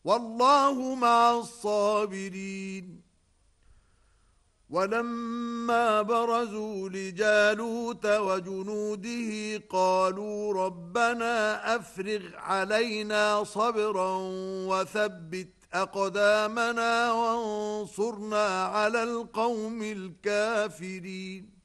والله مع الصابرين. ولما برزوا لجالوت وجنوده قالوا ربنا أفرغ علينا صبرا وثبت أقدامنا وانصرنا على القوم الكافرين.